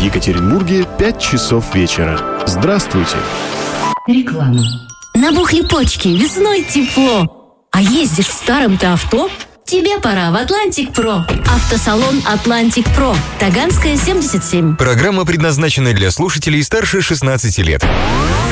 Екатеринбурге 5 часов вечера. Здравствуйте. Реклама. Набухли почки, весной тепло. А ездишь в старом-то авто? Тебе пора в Атлантик Про. Автосалон Атлантик Про. Таганская, 77. Программа предназначена для слушателей старше 16 лет.